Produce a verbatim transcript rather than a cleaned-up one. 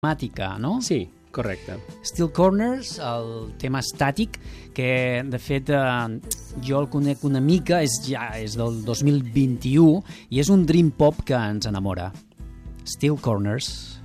temàtica, no? Sí, correcte. Steel Corners, el tema estàtic, que de fet eh, jo el conec una mica, és ja és del dos mil vint-i-u i és un dream pop que ens enamora. Steel Corners.